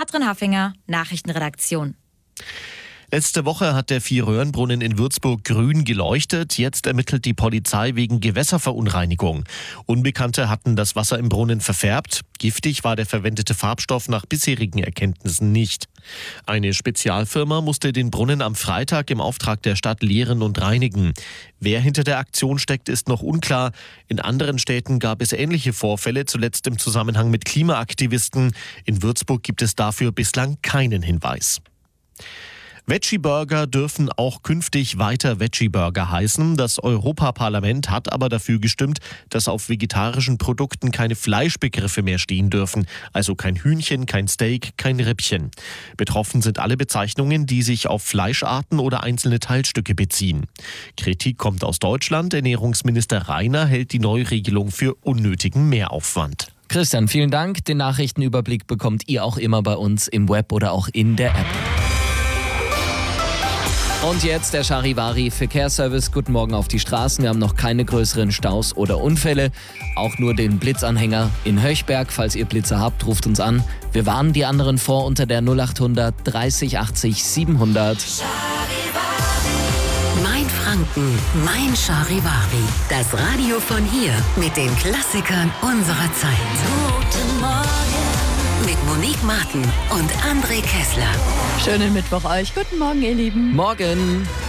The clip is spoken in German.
Katrin Haffinger, Nachrichtenredaktion. Letzte Woche hat der Vierröhrenbrunnen in Würzburg grün geleuchtet. Jetzt ermittelt die Polizei wegen Gewässerverunreinigung. Unbekannte hatten das Wasser im Brunnen verfärbt. Giftig war der verwendete Farbstoff nach bisherigen Erkenntnissen nicht. Eine Spezialfirma musste den Brunnen am Freitag im Auftrag der Stadt leeren und reinigen. Wer hinter der Aktion steckt, ist noch unklar. In anderen Städten gab es ähnliche Vorfälle, zuletzt im Zusammenhang mit Klimaaktivisten. In Würzburg gibt es dafür bislang keinen Hinweis. Veggie-Burger dürfen auch künftig weiter Veggie-Burger heißen. Das Europaparlament hat aber dafür gestimmt, dass auf vegetarischen Produkten keine Fleischbegriffe mehr stehen dürfen. Also kein Hühnchen, kein Steak, kein Rippchen. Betroffen sind alle Bezeichnungen, die sich auf Fleischarten oder einzelne Teilstücke beziehen. Kritik kommt aus Deutschland. Ernährungsminister Rainer hält die Neuregelung für unnötigen Mehraufwand. Christian, vielen Dank. Den Nachrichtenüberblick bekommt ihr auch immer bei uns im Web oder auch in der App. Und jetzt der Charivari Verkehrsservice. Guten Morgen auf die Straßen. Wir haben noch keine größeren Staus oder Unfälle. Auch nur den Blitzanhänger in Höchberg. Falls ihr Blitze habt, ruft uns an. Wir warnen die anderen vor unter der 0800 30 80 700. Mein Franken, mein Charivari. Das Radio von hier mit den Klassikern unserer Zeit. Guten Morgen. Mit Monique Martin und André Kessler. Schönen Mittwoch euch. Guten Morgen, ihr Lieben. Morgen.